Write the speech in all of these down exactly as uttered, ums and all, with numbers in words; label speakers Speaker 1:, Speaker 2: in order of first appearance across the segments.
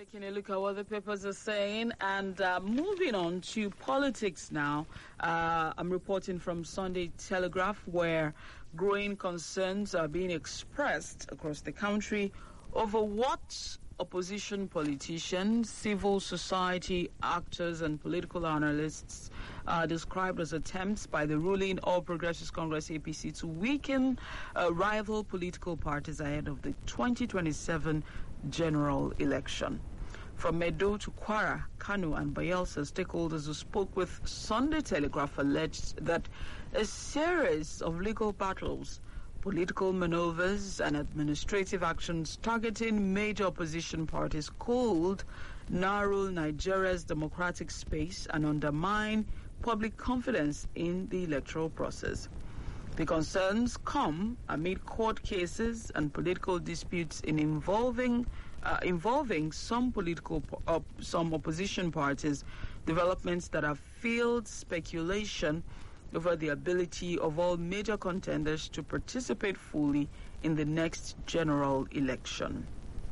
Speaker 1: Taking a look at what the papers are saying and uh, moving on to politics now. Uh, I'm reporting from Sunday Telegraph, where growing concerns are being expressed across the country over what opposition politicians, civil society actors and political analysts uh, described as attempts by the ruling All Progressives Congress A P C to weaken uh, rival political parties ahead of the twenty twenty-seven general election. From Edo to Kwara, Kano and Bayelsa, stakeholders who spoke with Sunday Telegraph alleged that a series of legal battles, political maneuvers and administrative actions targeting major opposition parties could narrow Nigeria's democratic space and undermine public confidence in the electoral process. The concerns come amid court cases and political disputes in involving uh, involving some political uh, some opposition parties, developments that have fueled speculation over the ability of all major contenders to participate fully in the next general election.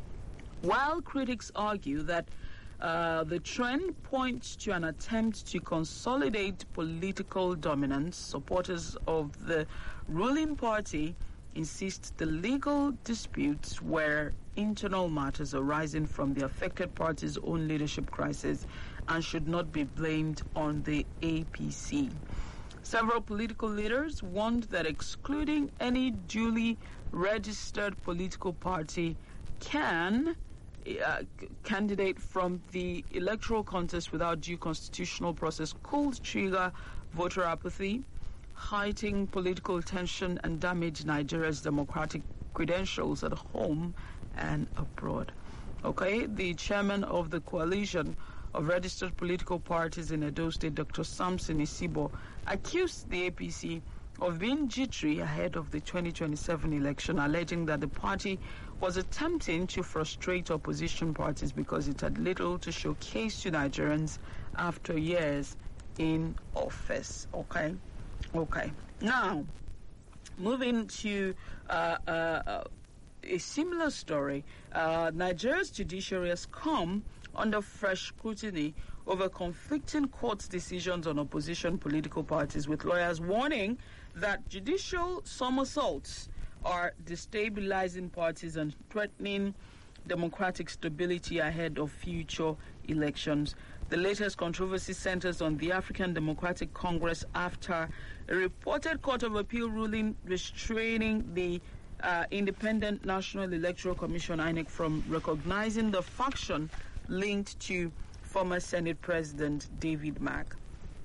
Speaker 1: While critics argue that uh, the trend points to an attempt to consolidate political dominance, supporters of the ruling party insist the legal disputes were internal matters arising from the affected party's own leadership crisis and should not be blamed on the A P C. Several political leaders warned that excluding any duly registered political party can uh, candidate from the electoral contest without due constitutional process could trigger voter apathy, heighten political tension, and damage Nigeria's democratic credentials at home and abroad. Okay, the chairman of the coalition of registered political parties in Edo State, Doctor Samson Isibo, accused the A P C of being jittery ahead of the twenty twenty-seven election, alleging that the party was attempting to frustrate opposition parties because it had little to showcase to Nigerians after years in office. Okay, okay. Now, moving to uh, uh, a similar story, uh, Nigeria's judiciary has come under fresh scrutiny over conflicting court decisions on opposition political parties, with lawyers warning that judicial somersaults are destabilizing parties and threatening democratic stability ahead of future elections. The latest controversy centers on the African Democratic Congress after a reported Court of Appeal ruling restraining the uh, Independent National Electoral Commission, I N E C, from recognizing the faction linked to former Senate President David Mark.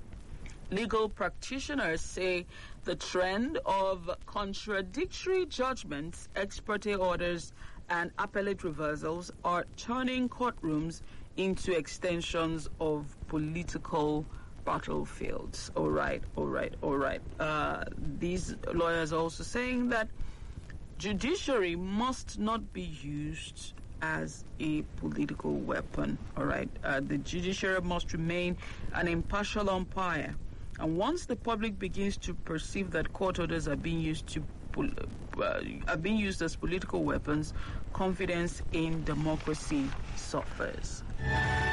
Speaker 1: Legal practitioners say the trend of contradictory judgments, ex parte orders, and appellate reversals are turning courtrooms into extensions of political battlefields. All right, all right, all right. Uh, these lawyers are also saying that judiciary must not be used as a political weapon. All right, uh, the judiciary must remain an impartial umpire, and once the public begins to perceive that court orders are being used to uh, are being used as political weapons, confidence in democracy suffers.